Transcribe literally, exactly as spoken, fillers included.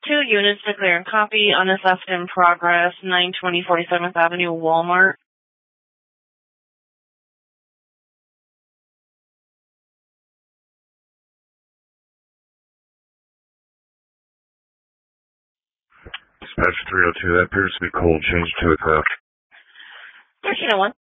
Two units declare and copy, unassessed in progress, nine twenty forty-seventh Avenue, Walmart. Dispatch three oh two, that appears to be cold. Change to a craft. thirteen oh one.